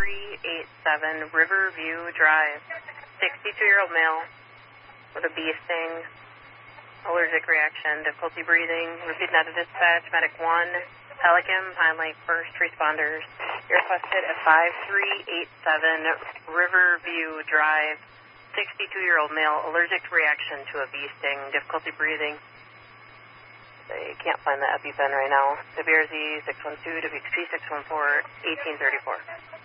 5387 Riverview Drive. 62-year-old male with a bee sting, allergic reaction, difficulty breathing. Repeat that to dispatch, medic 1, Pelican, Pine Lake, first responders. You're requested at 5387 Riverview Drive. 62-year-old male, allergic reaction to a bee sting, difficulty breathing. They can't find the EpiPen right now. WRZ 612, WXP 614, 1834.